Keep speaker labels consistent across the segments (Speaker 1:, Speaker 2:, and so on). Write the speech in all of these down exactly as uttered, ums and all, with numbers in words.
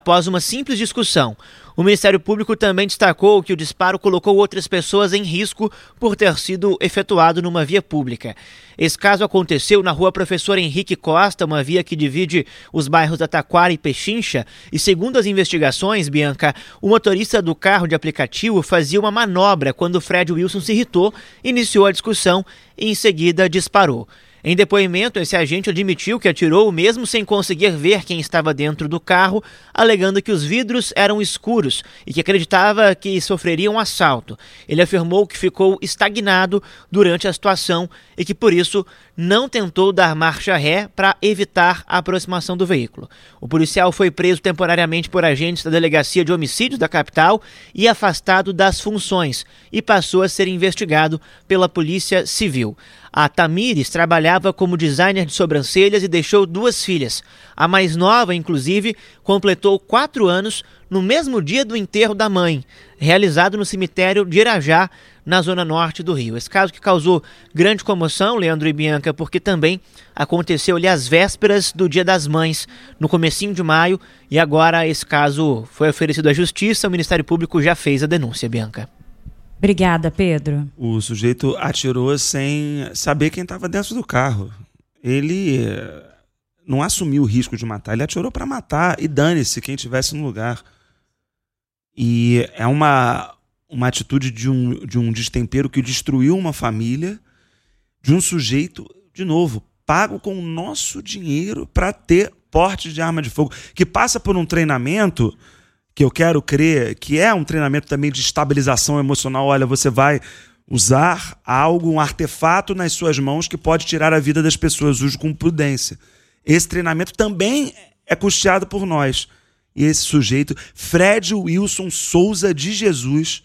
Speaker 1: Após uma simples discussão, o Ministério Público também destacou que o disparo colocou outras pessoas em risco por ter sido efetuado numa via pública. Esse caso aconteceu na rua Professor Henrique Costa, uma via que divide os bairros da Taquara e Pechincha, e segundo as investigações, Bianca, o motorista do carro de aplicativo fazia uma manobra quando Fred Wilson se irritou, iniciou a discussão e em seguida disparou. Em depoimento, esse agente admitiu que atirou mesmo sem conseguir ver quem estava dentro do carro, alegando que os vidros eram escuros e que acreditava que sofreria um assalto. Ele afirmou que ficou estagnado durante a situação e que, por isso, não tentou dar marcha ré para evitar a aproximação do veículo. O policial foi preso temporariamente por agentes da Delegacia de Homicídios da capital e afastado das funções e passou a ser investigado pela Polícia Civil. A Tamires trabalhava como designer de sobrancelhas e deixou duas filhas. A mais nova, inclusive, completou quatro anos no mesmo dia do enterro da mãe, realizado no cemitério de Irajá, na zona norte do Rio. Esse caso que causou grande comoção, Leandro e Bianca, porque também aconteceu ali às vésperas do Dia das Mães, no comecinho de maio, e agora esse caso foi oferecido à Justiça, o Ministério Público já fez a denúncia, Bianca.
Speaker 2: Obrigada, Pedro.
Speaker 3: O sujeito atirou sem saber quem estava dentro do carro. Ele não assumiu o risco de matar, ele atirou para matar e dane-se quem estivesse no lugar. E é uma, uma atitude de um, de um destempero que destruiu uma família, de um sujeito, de novo, pago com o nosso dinheiro para ter porte de arma de fogo, que passa por um treinamento que eu quero crer que é um treinamento também de estabilização emocional. Olha, você vai usar algo, um artefato nas suas mãos que pode tirar a vida das pessoas, use com prudência. Esse treinamento também é custeado por nós. E esse sujeito, Fred Wilson Souza de Jesus,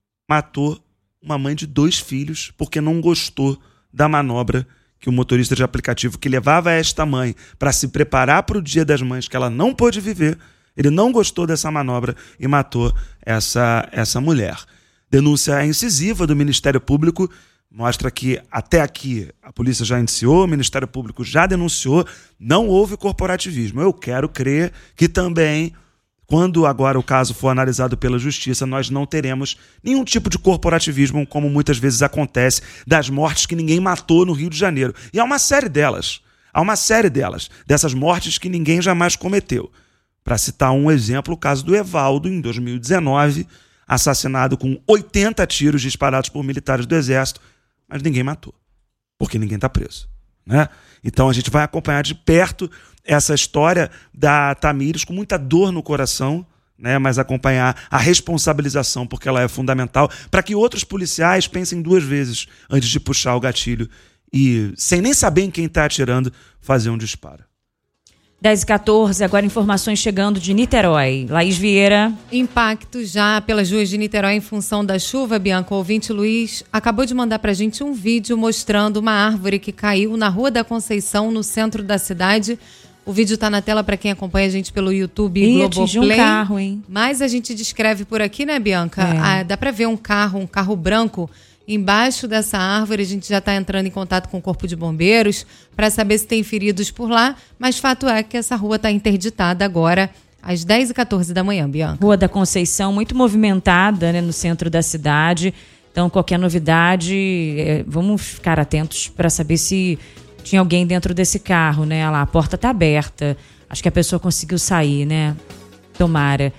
Speaker 3: matou uma mãe de dois filhos porque não gostou da manobra que o motorista de aplicativo que levava esta mãe para se preparar para o Dia das Mães, que ela não pôde viver, ele não gostou dessa manobra e matou essa, essa mulher. Denúncia incisiva do Ministério Público mostra que até aqui a polícia já indiciou, o Ministério Público já denunciou, não houve corporativismo. Eu quero crer que também, quando agora o caso for analisado pela Justiça, nós não teremos nenhum tipo de corporativismo, como muitas vezes acontece, das mortes que ninguém matou no Rio de Janeiro. E há uma série delas, há uma série delas, dessas mortes que ninguém jamais cometeu. Para citar um exemplo, o caso do Evaldo, em dois mil e dezenove, assassinado com oitenta tiros disparados por militares do Exército, mas ninguém matou, porque ninguém está preso, né? Então a gente vai acompanhar de perto essa história da Tamires com muita dor no coração, né? Mas acompanhar a responsabilização, porque ela é fundamental para que outros policiais pensem duas vezes antes de puxar o gatilho e, sem nem saber em quem está atirando, fazer um disparo.
Speaker 2: dez e quatorze, agora informações chegando de Niterói. Laís Vieira.
Speaker 4: Impacto já pelas ruas de Niterói em função da chuva, Bianca. O ouvinte Luiz acabou de mandar pra gente um vídeo mostrando uma árvore que caiu na Rua da Conceição, no centro da cidade. O vídeo tá na tela para quem acompanha a gente pelo YouTube e Globoplay.
Speaker 2: Um carro, hein?
Speaker 4: Mas a gente descreve por aqui, né, Bianca?
Speaker 2: É.
Speaker 4: Ah, dá pra ver um carro, um carro branco. Embaixo dessa árvore, a gente já está entrando em contato com o Corpo de Bombeiros para saber se tem feridos por lá, mas fato é que essa rua está interditada agora às dez e quatorze da manhã, Bianca.
Speaker 2: Rua da Conceição, muito movimentada, né, no centro da cidade. Então, qualquer novidade, é, vamos ficar atentos para saber se tinha alguém dentro desse carro, né? Lá, a porta está aberta. Acho que a pessoa conseguiu sair, né? Tomara.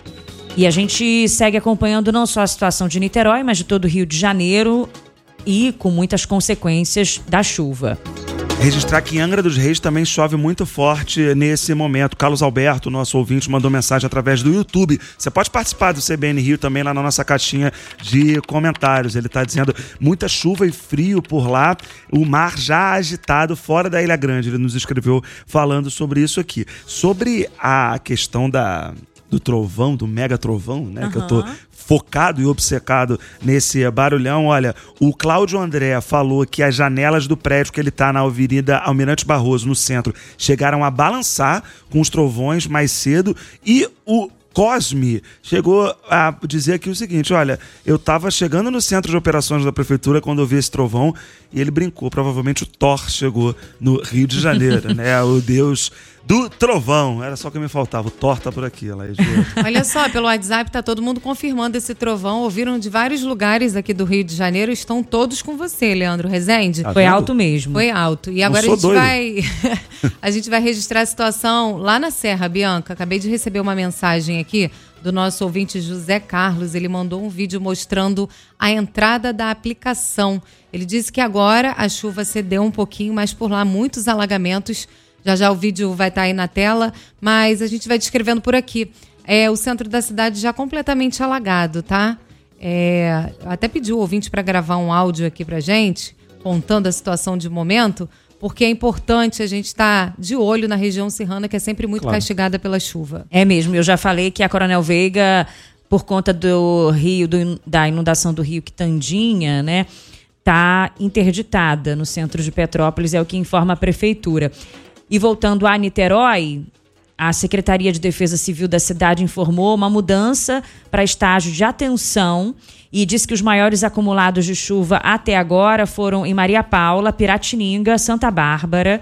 Speaker 2: E a gente segue acompanhando não só a situação de Niterói, mas de todo o Rio de Janeiro e com muitas consequências da chuva.
Speaker 3: Registrar que em Angra dos Reis também chove muito forte nesse momento. Carlos Alberto, nosso ouvinte, mandou mensagem através do YouTube. Você pode participar do C B N Rio também lá na nossa caixinha de comentários. Ele está dizendo muita chuva e frio por lá, o mar já agitado fora da Ilha Grande. Ele nos escreveu falando sobre isso aqui. Sobre a questão da... do trovão, do mega trovão, né? Uhum. Que eu tô focado e obcecado nesse barulhão. Olha, o Cláudio André falou que as janelas do prédio que ele tá na Avenida Almirante Barroso, no centro, chegaram a balançar com os trovões mais cedo. E o Cosme chegou a dizer aqui o seguinte: olha, eu estava chegando no centro de operações da prefeitura quando eu vi esse trovão, e ele brincou, provavelmente o Thor chegou no Rio de Janeiro, né? O deus do trovão. Era só o que me faltava, o torta por aqui, Laís.
Speaker 4: Olha só, pelo WhatsApp tá todo mundo confirmando esse trovão. Ouviram de vários lugares aqui do Rio de Janeiro. Estão todos com você, Leandro Rezende.
Speaker 2: Tá Foi vendo? Alto mesmo.
Speaker 4: Foi alto. E agora a gente doido. vai a gente vai registrar a situação lá na Serra, Bianca. Acabei de receber uma mensagem aqui do nosso ouvinte José Carlos. Ele mandou um vídeo mostrando a entrada da aplicação. Ele disse que agora a chuva cedeu um pouquinho, mas por lá muitos alagamentos. Já já o vídeo vai estar aí na tela, mas a gente vai descrevendo por aqui. É, o centro da cidade já completamente alagado, tá? É, até pedi o ouvinte para gravar um áudio aqui pra gente, contando a situação de momento, porque é importante a gente estar de olho na região serrana, que é sempre muito claro. castigada pela chuva.
Speaker 2: É mesmo, eu já falei que a Coronel Veiga, por conta do rio, do, da inundação do rio Quitandinha, né, tá interditada no centro de Petrópolis, é o que informa a prefeitura. E voltando a Niterói, a Secretaria de Defesa Civil da cidade informou uma mudança para estágio de atenção e disse que os maiores acumulados de chuva até agora foram em Maria Paula, Piratininga, Santa Bárbara,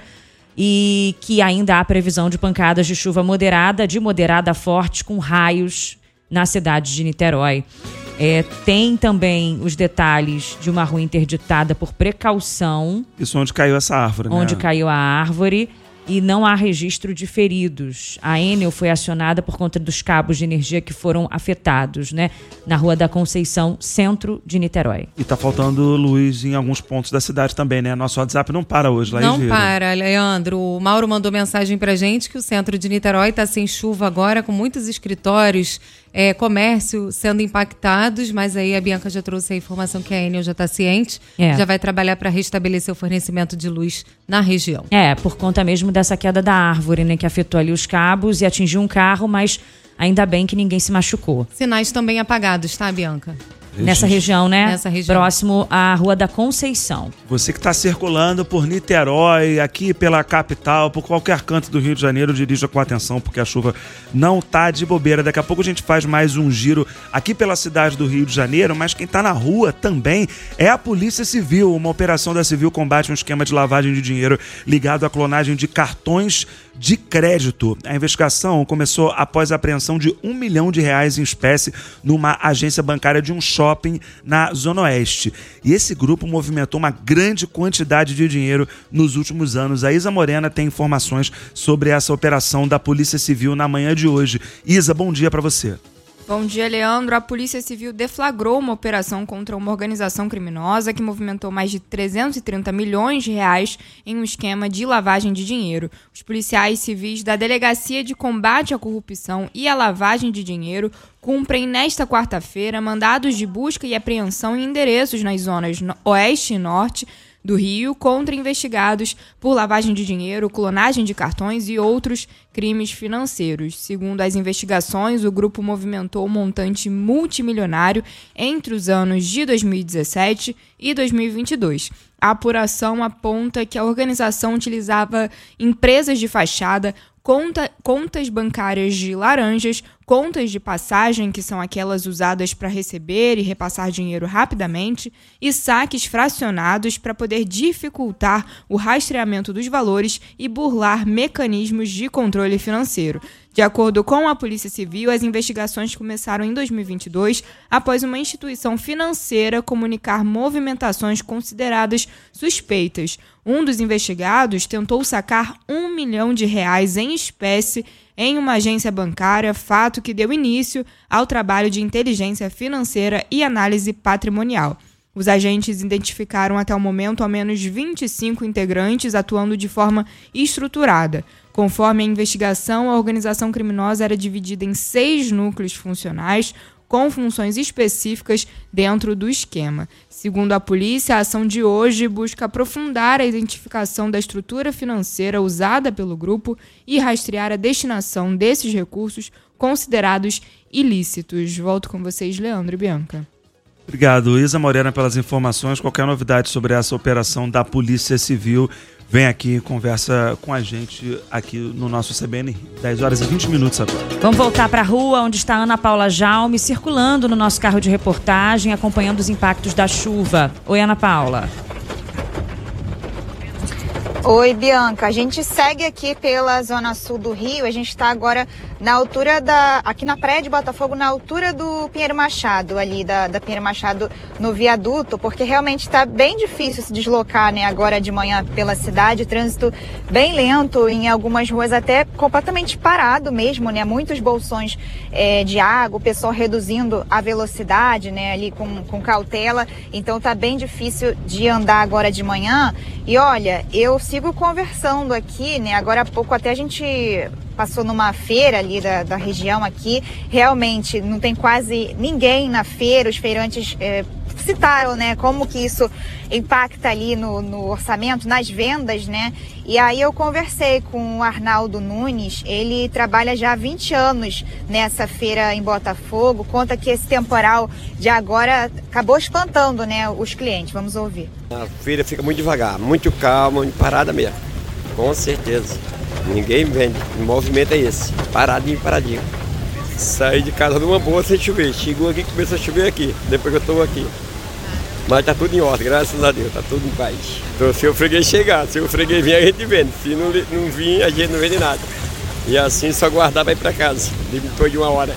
Speaker 2: e que ainda há previsão de pancadas de chuva moderada, de moderada a forte, com raios na cidade de Niterói. É, tem também os detalhes de uma rua interditada por precaução.
Speaker 3: Isso onde caiu essa árvore, né?
Speaker 2: Onde caiu a árvore. E não há registro de feridos. A Enel foi acionada por conta dos cabos de energia que foram afetados, né? Na Rua da Conceição, centro de Niterói.
Speaker 3: E tá faltando luz em alguns pontos da cidade também, né? Nosso WhatsApp não para hoje, Laís.
Speaker 4: Não para, Leandro. O Mauro mandou mensagem pra gente que o centro de Niterói tá sem chuva agora, com muitos escritórios, é, comércio sendo impactados, mas aí a Bianca já trouxe a informação que a Enel já está ciente, é. já vai trabalhar para restabelecer o fornecimento de luz na região.
Speaker 2: É, por conta mesmo dessa queda da árvore, né, que afetou ali os cabos e atingiu um carro, mas ainda bem que ninguém se machucou.
Speaker 4: Sinais também apagados, tá, Bianca?
Speaker 2: Nessa região, né?
Speaker 4: Nessa região.
Speaker 2: Próximo à Rua da Conceição.
Speaker 3: Você que está circulando por Niterói, aqui pela capital, por qualquer canto do Rio de Janeiro, dirija com atenção, porque a chuva não tá de bobeira. Daqui a pouco a gente faz mais um giro aqui pela cidade do Rio de Janeiro, mas quem está na rua também é a Polícia Civil. Uma operação da Civil combate um esquema de lavagem de dinheiro ligado à clonagem de cartões de crédito. A investigação começou após a apreensão de um milhão de reais em espécie numa agência bancária de um shopping na Zona Oeste. E esse grupo movimentou uma grande quantidade de dinheiro nos últimos anos. A Isa Morena tem informações sobre essa operação da Polícia Civil na manhã de hoje. Isa, bom dia para você.
Speaker 5: Bom dia, Leandro. A Polícia Civil deflagrou uma operação contra uma organização criminosa que movimentou mais de trezentos e trinta milhões de reais em um esquema de lavagem de dinheiro. Os policiais civis da Delegacia de Combate à Corrupção e à Lavagem de Dinheiro cumprem nesta quarta-feira mandados de busca e apreensão em endereços nas zonas Oeste e Norte do Rio contra investigados por lavagem de dinheiro, clonagem de cartões e outros crimes financeiros. Segundo as investigações, o grupo movimentou um montante multimilionário entre os anos de dois mil e dezessete e dois mil e vinte e dois. A apuração aponta que a organização utilizava empresas de fachada, Conta, contas bancárias de laranjas, contas de passagem, que são aquelas usadas para receber e repassar dinheiro rapidamente, e saques fracionados para poder dificultar o rastreamento dos valores e burlar mecanismos de controle financeiro. De acordo com a Polícia Civil, as investigações começaram em dois mil e vinte e dois, após uma instituição financeira comunicar movimentações consideradas suspeitas. Um dos investigados tentou sacar um milhão de reais em espécie em uma agência bancária, fato que deu início ao trabalho de inteligência financeira e análise patrimonial. Os agentes identificaram até o momento ao menos vinte e cinco integrantes atuando de forma estruturada. Conforme a investigação, a organização criminosa era dividida em seis núcleos funcionais, com funções específicas dentro do esquema. Segundo a polícia, a ação de hoje busca aprofundar a identificação da estrutura financeira usada pelo grupo e rastrear a destinação desses recursos considerados ilícitos. Volto com vocês, Leandro e Bianca.
Speaker 3: Obrigado, Isa Morena, pelas informações. Qualquer novidade sobre essa operação da Polícia Civil, vem aqui e conversa com a gente aqui no nosso C B N, dez horas e vinte minutos agora.
Speaker 2: Vamos voltar para a rua, onde está a Ana Paula Jaume, circulando no nosso carro de reportagem, acompanhando os impactos da chuva. Oi, Ana Paula.
Speaker 6: Oi, Bianca. A gente segue aqui pela zona sul do Rio. A gente está agora na altura da... aqui na praia de Botafogo, na altura do Pinheiro Machado, ali da, da Pinheiro Machado no viaduto, porque realmente está bem difícil se deslocar, né, agora de manhã pela cidade. Trânsito bem lento, em algumas ruas até completamente parado mesmo, né? Muitos bolsões é, de água, o pessoal reduzindo a velocidade, né, ali com, com cautela. Então tá bem difícil de andar agora de manhã. E olha, eu sigo conversando aqui, né? Agora há pouco até a gente passou numa feira ali da, da região aqui. Realmente não tem quase ninguém na feira. Os feirantes é, citaram, né, como que isso impacta ali no, no orçamento, nas vendas, né? E aí eu conversei com o Arnaldo Nunes. Ele trabalha já há vinte anos nessa feira em Botafogo. Conta que esse temporal de agora acabou espantando, né, os clientes. Vamos ouvir.
Speaker 7: A feira fica muito devagar, muito calma, muito parada mesmo. Com certeza. Ninguém vende. O movimento é esse. Paradinho, paradinho. Saí de casa numa boa sem chover. Chegou aqui e começou a chover aqui. Depois que eu estou aqui. Mas tá tudo em ordem, graças a Deus. Tá tudo em paz. Então se o freguês chegar, se o freguês vir, a gente vende. Se não, não vir, a gente não vende nada. E assim só guardar vai para casa. Depois de uma hora.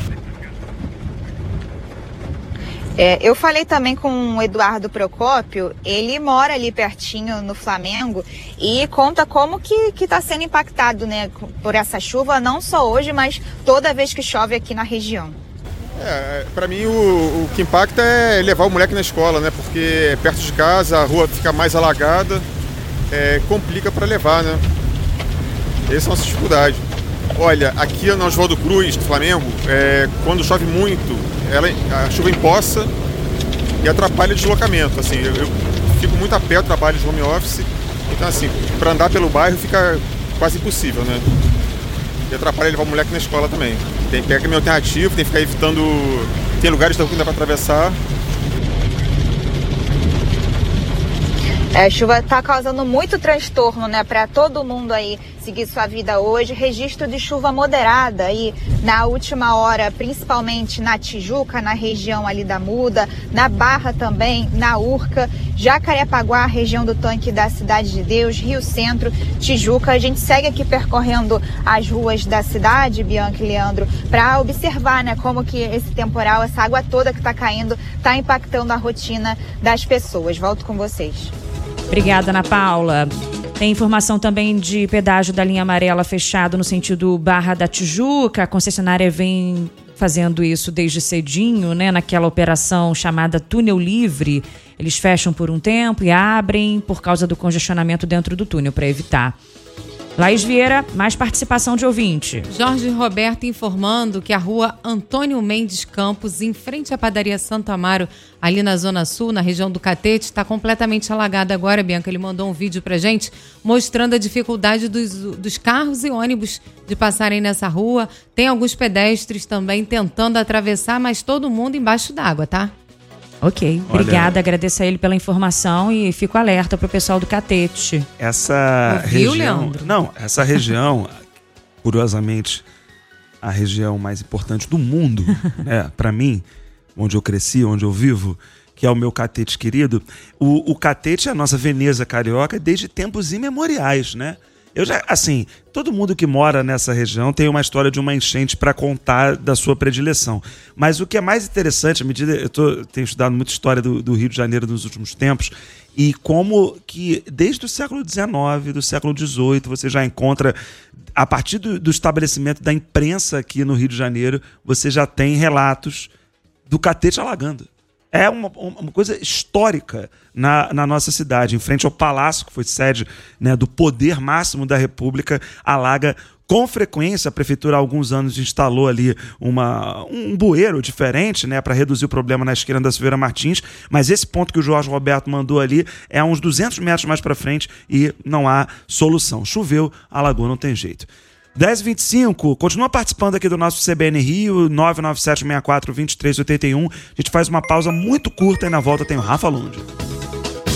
Speaker 6: É, eu falei também com o Eduardo Procópio. Ele mora ali pertinho no Flamengo e conta como que está sendo impactado, né, por essa chuva, não só hoje, mas toda vez que chove aqui na região.
Speaker 8: É, para mim o, o que impacta é levar o moleque na escola, né, porque é perto de casa, a rua fica mais alagada, é, complica para levar, né. Essa é a nossa dificuldade. Olha, aqui na Oswaldo Cruz, do Flamengo, é, quando chove muito, ela, a chuva empoça e atrapalha o deslocamento. Assim, eu, eu fico muito a pé, trabalho de home office, então assim, para andar pelo bairro fica quase impossível, né? E atrapalha levar o moleque na escola também. Tem que pegar caminho alternativo, tem que ficar evitando... Tem lugares da rua que dá para atravessar.
Speaker 6: É, a chuva está causando muito transtorno, né, para todo mundo aí seguir sua vida hoje. Registro de chuva moderada aí na última hora, principalmente na Tijuca, na região ali da Muda, na Barra também, na Urca, Jacarepaguá, região do Tanque da Cidade de Deus, Rio Centro, Tijuca. A gente segue aqui percorrendo as ruas da cidade, Bianca e Leandro, para observar, né, como que esse temporal, essa água toda que está caindo, está impactando a rotina das pessoas. Volto com vocês.
Speaker 2: Obrigada, Ana Paula. Tem informação também de pedágio da linha amarela fechado no sentido Barra da Tijuca. A concessionária vem fazendo isso desde cedinho, né? Naquela operação chamada Túnel Livre. Eles fecham por um tempo e abrem por causa do congestionamento dentro do túnel, para evitar. Laís Vieira, mais participação de ouvinte.
Speaker 4: Jorge Roberto informando que a rua Antônio Mendes Campos, em frente à padaria Santo Amaro, ali na Zona Sul, na região do Catete, está completamente alagada agora, Bianca. Ele mandou um vídeo pra gente mostrando a dificuldade dos, dos carros e ônibus de passarem nessa rua. Tem alguns pedestres também tentando atravessar, mas todo mundo embaixo d'água, tá?
Speaker 2: Ok,
Speaker 3: Olha,
Speaker 2: obrigada, agradeço a ele pela informação e fico alerta pro pessoal do Catete.
Speaker 3: Essa
Speaker 4: Ouviu,
Speaker 3: região,
Speaker 4: Leandro?
Speaker 3: não, essa região, curiosamente, a região mais importante do mundo, né, para mim, onde eu cresci, onde eu vivo, que é o meu Catete querido. O, o Catete é a nossa Veneza carioca desde tempos imemoriais, né? Eu já, assim, todo mundo que mora nessa região tem uma história de uma enchente para contar da sua predileção. Mas o que é mais interessante, à medida eu tô, tenho estudado muita história do, do Rio de Janeiro nos últimos tempos, e como que desde o século dezenove, do século dezoito, você já encontra, a partir do, do estabelecimento da imprensa aqui no Rio de Janeiro, você já tem relatos do Catete alagando. É uma, uma coisa histórica na, na nossa cidade. Em frente ao Palácio, que foi sede, né, do poder máximo da República, alaga com frequência. A prefeitura há alguns anos instalou ali uma, um bueiro diferente, né, para reduzir o problema na esquina da Silveira Martins, mas esse ponto que o Jorge Roberto mandou ali é a uns duzentos metros mais para frente e não há solução. Choveu, alagou, não tem jeito. dez e vinte e cinco, continua participando aqui do nosso C B N Rio, nove nove sete seis quatro dois três oito um. A gente faz uma pausa muito curta e na volta tem o Rafa Lund.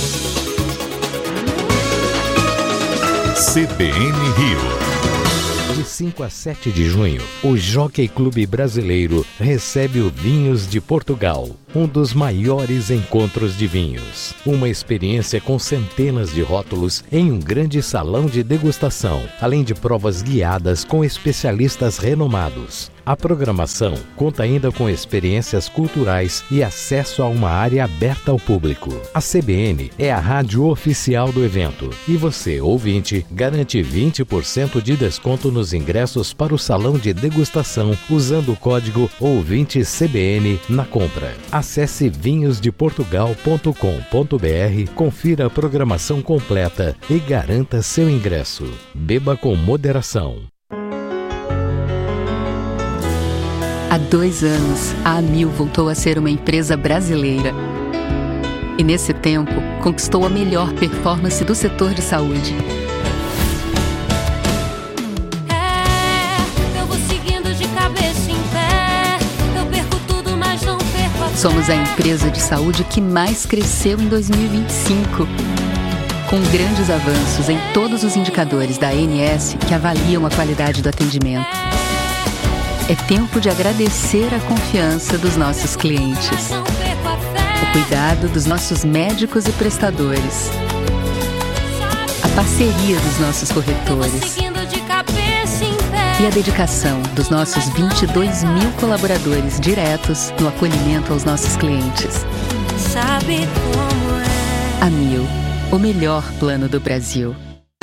Speaker 9: C B N Rio. De cinco a sete de junho, o Jockey Clube Brasileiro recebe o Vinhos de Portugal, um dos maiores encontros de vinhos. Uma experiência com centenas de rótulos em um grande salão de degustação, além de provas guiadas com especialistas renomados. A programação conta ainda com experiências culturais e acesso a uma área aberta ao público. A C B N é a rádio oficial do evento e você, ouvinte, garante vinte por cento de desconto nos ingressos para o salão de degustação usando o código ouvinte C B N na compra. Acesse vinhos de portugal ponto com ponto b r, confira a programação completa e garanta seu ingresso. Beba com moderação.
Speaker 10: Há dois anos, a Amil voltou a ser uma empresa brasileira. E nesse tempo, conquistou a melhor performance do setor de saúde.
Speaker 11: É, eu vou seguindo de cabeça em pé. Eu perco tudo, mas não perco a fé.
Speaker 10: Somos a empresa de saúde que mais cresceu em dois mil e vinte e cinco. Com grandes avanços em todos os indicadores da A N S que avaliam a qualidade do atendimento. É tempo de agradecer a confiança dos nossos clientes, o cuidado dos nossos médicos e prestadores, a parceria dos nossos corretores e a dedicação dos nossos vinte e dois mil colaboradores diretos no acolhimento aos nossos clientes.
Speaker 11: Sabe como é?
Speaker 10: Amil, o melhor plano do Brasil.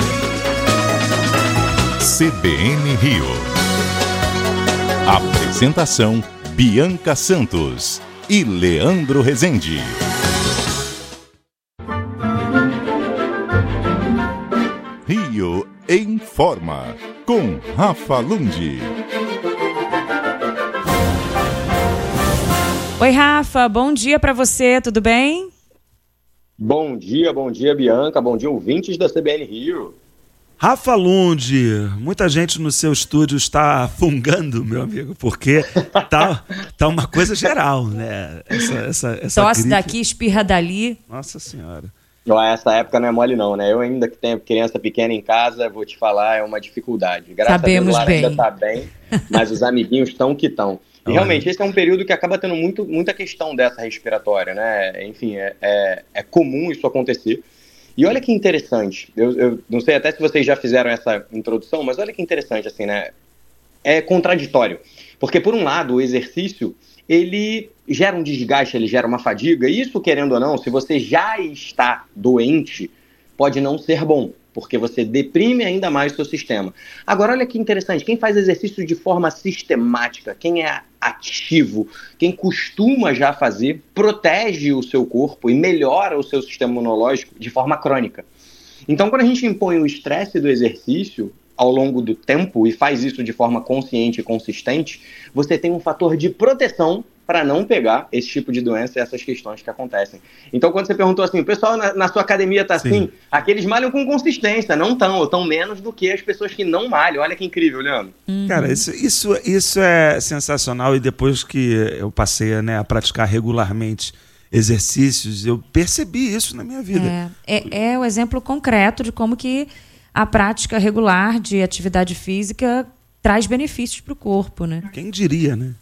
Speaker 12: C B N Rio. Apresentação: Bianca Santos e Leandro Rezende. Rio em Forma, com Rafa Lund.
Speaker 2: Oi, Rafa, bom dia para você, tudo bem?
Speaker 13: Bom dia, bom dia, Bianca, bom dia, ouvintes da C B N Rio.
Speaker 3: Rafa Lund, muita gente no seu estúdio está fungando, meu amigo, porque tá, tá uma coisa geral, né? Essa, essa, essa
Speaker 2: Tosse
Speaker 3: gripe.
Speaker 2: daqui, espirra dali.
Speaker 3: Nossa Senhora.
Speaker 13: Não, essa época não é mole não, né? Eu ainda que tenho criança pequena em casa, vou te falar, é uma dificuldade. Graças
Speaker 2: Sabemos
Speaker 13: a Deus,
Speaker 2: bem.
Speaker 13: ainda tá bem, mas os amiguinhos estão que estão. E
Speaker 3: Olha.
Speaker 13: realmente, esse é um período que acaba tendo muito, muita questão dessa respiratória, né? Enfim, é, é, é comum isso acontecer. E olha que interessante, eu, eu não sei até se vocês já fizeram essa introdução, mas olha que interessante, assim, né? É contraditório. Porque, por um lado, o exercício, ele gera um desgaste, ele gera uma fadiga, e isso, querendo ou não, se você já está doente, pode não ser bom, porque você deprime ainda mais o seu sistema. Agora, olha que interessante, quem faz exercício de forma sistemática, quem é ativo, quem costuma já fazer, protege o seu corpo e melhora o seu sistema imunológico de forma crônica. Então, quando a gente impõe o estresse do exercício ao longo do tempo e faz isso de forma consciente e consistente, você tem um fator de proteção para não pegar esse tipo de doença e essas questões que acontecem. Então, quando você perguntou assim, o pessoal na, na sua academia tá assim, aqueles malham com consistência, não tão, ou tão menos do que as pessoas que não malham. Olha que incrível, Leandro.
Speaker 2: Uhum.
Speaker 3: Cara, isso, isso, isso é sensacional, e depois que eu passei, né, a praticar regularmente exercícios, eu percebi isso na minha vida.
Speaker 2: É, é, é o exemplo concreto de como que a prática regular de atividade física traz benefícios para o corpo, né?
Speaker 3: Quem diria, né?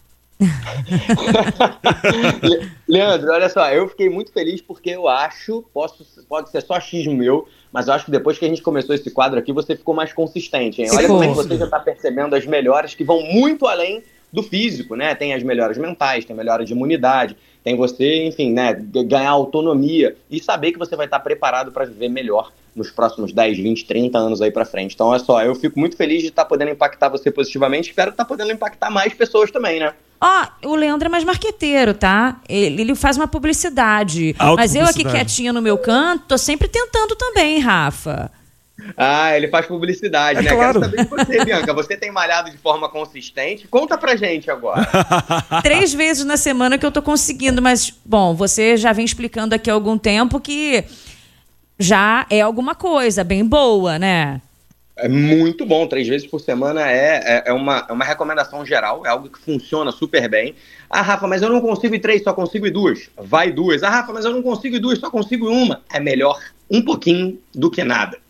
Speaker 13: Leandro, olha só, eu fiquei muito feliz porque eu acho, posso, pode ser só achismo meu, mas eu acho que depois que a gente começou esse quadro aqui, você ficou mais consistente, hein? Olha como é que você já está percebendo as melhoras que vão muito além do físico, né? Tem as melhoras mentais, tem melhora de imunidade, tem você, enfim, né, ganhar autonomia e saber que você vai estar preparado para viver melhor nos próximos dez, vinte, trinta anos aí para frente. Então, olha só, eu fico muito feliz de estar podendo impactar você positivamente, espero estar podendo impactar mais pessoas também, né?
Speaker 2: Ó, oh, o Leandro é mais marqueteiro, tá? Ele, ele faz uma publicidade. Mas eu aqui quietinha no meu canto, tô sempre tentando também, Rafa.
Speaker 13: Ah, ele faz publicidade,
Speaker 3: é
Speaker 13: né?
Speaker 3: Claro.
Speaker 13: Quero saber de você, Bianca. Você tem malhado de forma consistente? Conta pra gente agora.
Speaker 2: Três vezes na semana que eu tô conseguindo, mas, bom, você já vem explicando aqui há algum tempo que já é alguma coisa bem boa, né?
Speaker 13: É muito bom, três vezes por semana é, é, é, uma, é uma recomendação geral, é algo que funciona super bem. Ah, Rafa, mas eu não consigo ir três, só consigo ir duas. Vai duas. Ah, Rafa, mas eu não consigo ir duas, só consigo ir uma. É melhor um pouquinho do que nada.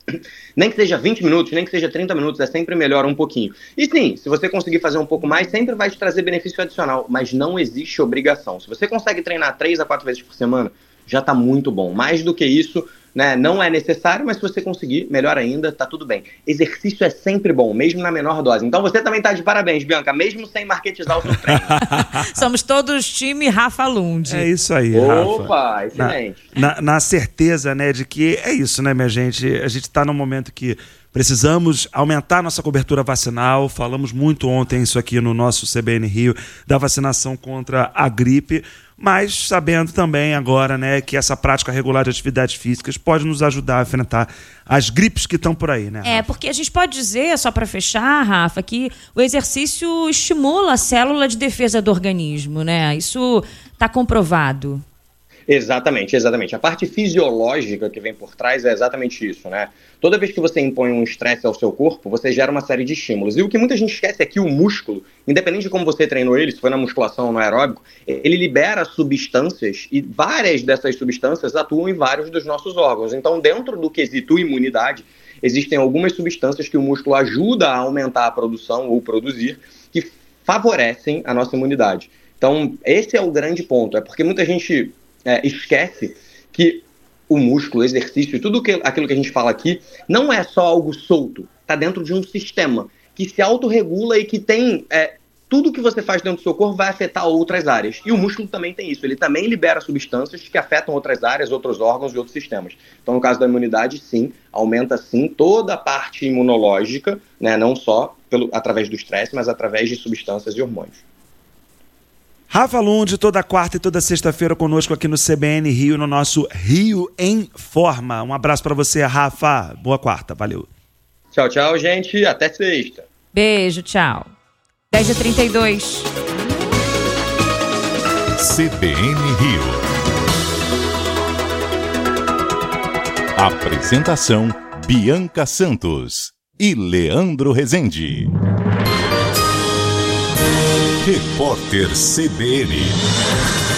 Speaker 13: Nem que seja vinte minutos, nem que seja trinta minutos, é sempre melhor um pouquinho. E sim, se você conseguir fazer um pouco mais, sempre vai te trazer benefício adicional, mas não existe obrigação. Se você consegue treinar três a quatro vezes por semana, já está muito bom. Mais do que isso, né, não é necessário, mas se você conseguir, melhor ainda, tá tudo bem. Exercício é sempre bom, mesmo na menor dose. Então você também tá de parabéns, Bianca, mesmo sem marketizar o seu treino.
Speaker 2: Somos todos time Rafa Lund.
Speaker 3: É isso aí,
Speaker 13: Opa,
Speaker 3: Rafa.
Speaker 13: excelente.
Speaker 3: Na, na, na certeza, né, de que é isso, né, minha gente? A gente está num momento que precisamos aumentar nossa cobertura vacinal. Falamos muito ontem isso aqui no nosso C B N Rio, da vacinação contra a gripe, mas sabendo também agora, né, que essa prática regular de atividades físicas pode nos ajudar a enfrentar as gripes que estão por aí, né, Rafa?
Speaker 2: É, porque a gente pode dizer, só para fechar, Rafa, que o exercício estimula a célula de defesa do organismo, né? Isso está comprovado.
Speaker 13: Exatamente, exatamente. A parte fisiológica que vem por trás é exatamente isso, né? Toda vez que você impõe um estresse ao seu corpo, você gera uma série de estímulos. E o que muita gente esquece é que o músculo, independente de como você treinou ele, se foi na musculação ou no aeróbico, ele libera substâncias e várias dessas substâncias atuam em vários dos nossos órgãos. Então, dentro do quesito imunidade, existem algumas substâncias que o músculo ajuda a aumentar a produção ou produzir, que favorecem a nossa imunidade. Então, esse é o grande ponto. É porque muita gente É, esquece que o músculo, o exercício, tudo que, aquilo que a gente fala aqui, não é só algo solto, está dentro de um sistema que se autorregula e que tem é, tudo que você faz dentro do seu corpo vai afetar outras áreas. E o músculo também tem isso, ele também libera substâncias que afetam outras áreas, outros órgãos e outros sistemas. Então, no caso da imunidade, sim, aumenta sim toda a parte imunológica, né, não só pelo, através do estresse, mas através de substâncias e hormônios.
Speaker 3: Rafa Lund, toda quarta e toda sexta-feira conosco aqui no C B N Rio, no nosso Rio em Forma. Um abraço para você, Rafa. Boa quarta, valeu.
Speaker 13: Tchau, tchau, gente. Até sexta.
Speaker 2: Beijo, tchau. dez e trinta e dois.
Speaker 12: C B N Rio. Apresentação: Bianca Santos e Leandro Rezende. Repórter C B N.